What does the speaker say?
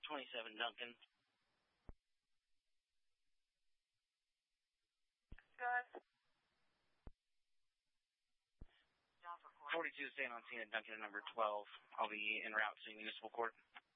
27 Duncan. Go ahead. 42 staying on scene at Duncan at number 12. I'll be en route to municipal court.